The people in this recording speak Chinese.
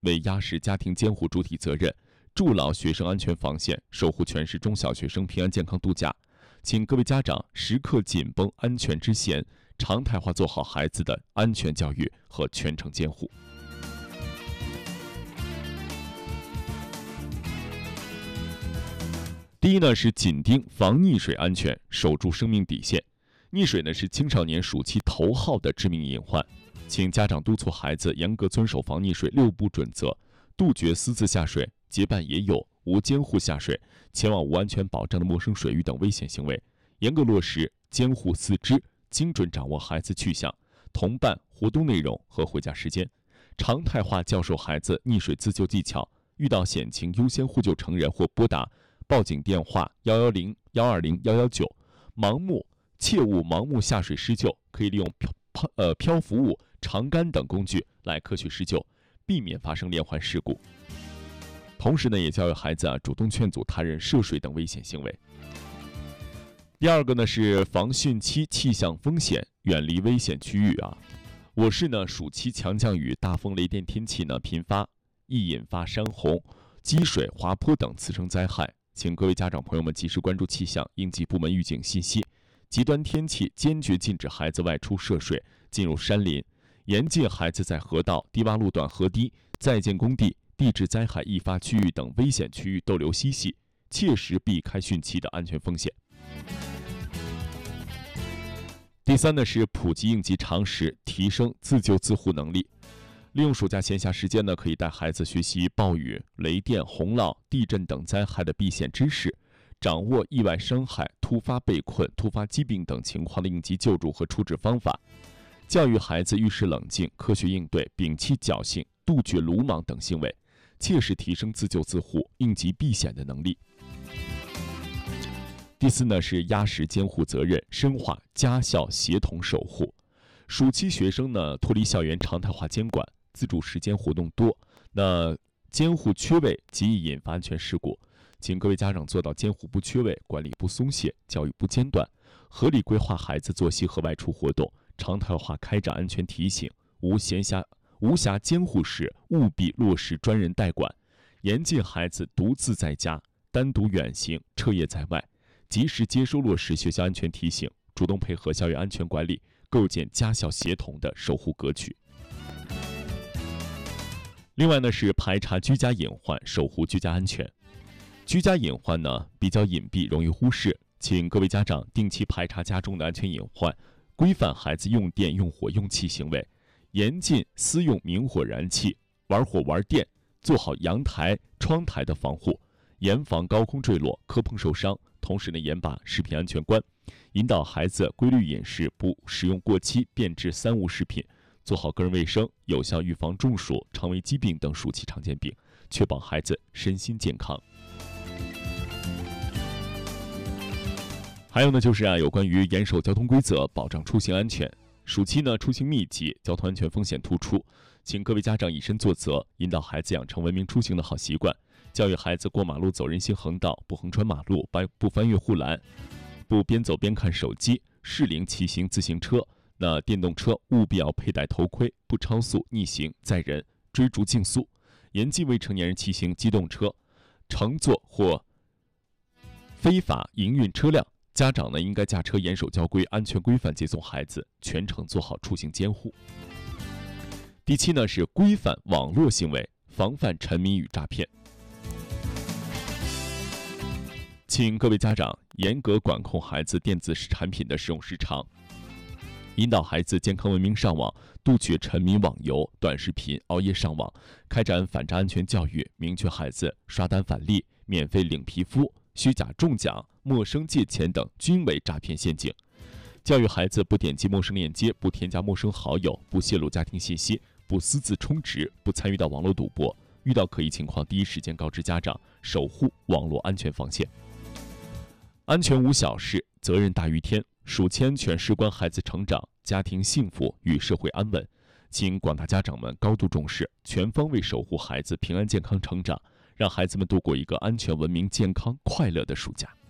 为压实家庭监护主体责任，筑牢学生安全防线，守护全市中小学生平安健康度假。请各位家长时刻紧绷安全之弦，常态化做好孩子的安全教育和全程监护。第一呢是紧盯防溺水安全，守住生命底线。溺水呢是青少年暑期头号的致命隐患，请家长督促孩子严格遵守防溺水6步准则，杜绝私自下水、结伴野泳、无监护下水、前往无安全保障的陌生水域等危险行为，严格落实监护4支，精准掌握孩子去向、同伴、活动内容和回家时间，常态化教授孩子溺水自救技巧，遇到险情优先呼救成人或拨打报警电话110、120、119，切勿盲目下水施救，可以利用漂浮物、长杆等工具来科学施救，避免发生连环事故。同时呢，也教育孩子主动劝阻他人涉水等危险行为。第二个呢是防汛期气象风险，远离危险区域我市呢暑期强降雨、大风雷电天气呢频发，易引发山洪、积水、滑坡等次生灾害，请各位家长朋友们及时关注气象应急部门预警信息。极端天气坚决禁止孩子外出涉水、进入山林，严禁孩子在河道、低洼路段、河堤、在建工地、地质灾害易发区域等危险区域逗留嬉戏，切实避开汛期的安全风险。第三呢是普及应急常识，提升自救自护能力。利用暑假闲暇时间呢，可以带孩子学习暴雨、雷电、洪涝、地震等灾害的避险知识，掌握意外伤害、突发被困、突发疾病等情况的应急救助和处置方法，教育孩子遇事冷静、科学应对，摒弃侥幸、杜绝鲁莽等行为，切实提升自救自护、应急避险的能力。第四呢是压实监护责任，深化家校协同守护。暑期学生呢脱离校园常态化监管，自主时间活动多，那监护缺位极易引发安全事故，请各位家长做到监护不缺位、管理不松懈、教育不间断，合理规划孩子作息和外出活动，常态化开展安全提醒，无暇监护时务必落实专人代管，严禁孩子独自在家、单独远行、彻夜在外，及时接收落实学校安全提醒，主动配合校园安全管理，构建家校协同的守护格局。另外呢是排查居家隐患，守护居家安全。居家隐患呢比较隐蔽，容易忽视，请各位家长定期排查家中的安全隐患，规范孩子用电、用火、用气行为，严禁私用明火燃气、玩火玩电，做好阳台、窗台的防护，严防高空坠落、磕碰受伤。同时呢，严把食品安全关，引导孩子规律饮食，不使用过期变质三无食品，做好个人卫生，有效预防中暑、肠胃疾病等暑期常见病，确保孩子身心健康。还有呢，就是有关于严守交通规则，保障出行安全。暑期呢，出行密集，交通安全风险突出，请各位家长以身作则，引导孩子养成文明出行的好习惯，教育孩子过马路走人行横道，不横穿马路，不翻越护栏，不边走边看手机，适龄骑行自行车。那电动车务必要佩戴头盔，不超速、逆行、载人、追逐竞速，严禁未成年人骑行机动车、乘坐或非法营运车辆。家长呢应该驾车严守交规，安全规范接送孩子，全程做好出行监护。第七呢是规范网络行为，防范沉迷与诈骗。请各位家长严格管控孩子电子产品的使用时长，引导孩子健康文明上网，杜绝沉迷网游、短视频、熬夜上网，开展反诈安全教育，明确孩子刷单返利、免费领皮肤、虚假中奖、陌生借钱等均为诈骗陷阱，教育孩子不点击陌生链接，不添加陌生好友，不泄露家庭信息，不私自充值，不参与到网络赌博，遇到可疑情况第一时间告知家长，守护网络安全防线。安全无小事，责任大于天。暑期安全事关孩子成长、家庭幸福与社会安稳，请广大家长们高度重视，全方位守护孩子平安健康成长，让孩子们度过一个安全、文明、健康、快乐的暑假。